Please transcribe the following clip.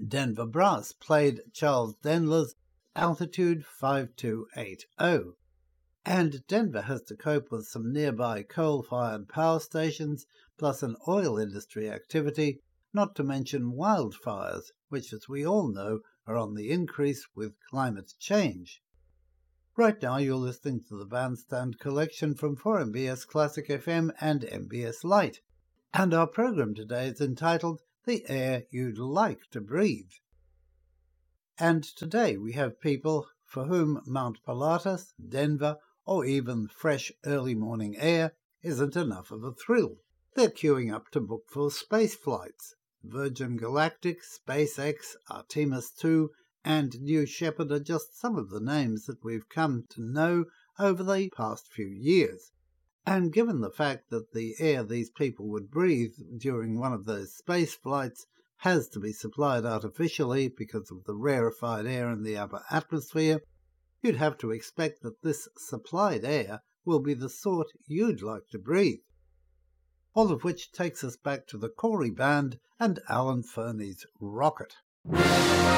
Denver Brass played Charles Denler's Altitude 5280. And Denver has to cope with some nearby coal-fired power stations, plus an oil industry activity, not to mention wildfires, which, as we all know, are on the increase with climate change. Right now you're listening to the Bandstand collection from 4MBS Classic FM and MBS Lite, and our program today is entitled The Air You'd Like to Breathe. And today we have people for whom Mount Pilatus, Denver, or even fresh early morning air isn't enough of a thrill. They're queuing up to book for space flights. Virgin Galactic, SpaceX, Artemis II, and New Shepard are just some of the names that we've come to know over the past few years. And given the fact that the air these people would breathe during one of those space flights has to be supplied artificially because of the rarefied air in the upper atmosphere, you'd have to expect that this supplied air will be the sort you'd like to breathe. All of which takes us back to the Corey Band and Alan Fernie's Rocket.